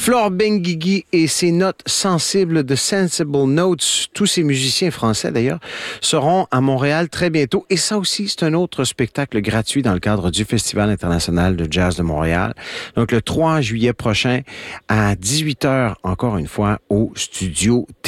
Flore Benguigui et ses notes sensibles de Sensible Notes, tous ces musiciens français d'ailleurs, seront à Montréal très bientôt. Et ça aussi, c'est un autre spectacle gratuit dans le cadre du Festival international de jazz de Montréal. Donc le 3 juillet prochain à 18h, encore une fois, au Studio